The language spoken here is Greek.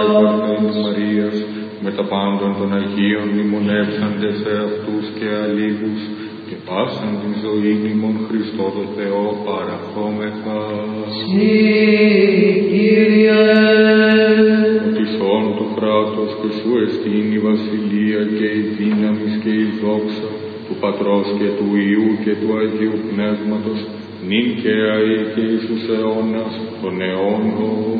Παρθένου Μαρίας, με τα πάντων των Αγίων μνημονεύσαντες εαυτούς και αλίγους, και πάσαν την ζωή ημών Χριστό το Θεό παραχόμεθα. Συ, Κύριε, ότι σών το κράτος και σου εστίν η βασιλεία και η δύναμις και η δόξα του Πατρός και του Υιού και του Αγίου Πνεύματος, νυν και αεί και εις τους αιώνας των αιώνων.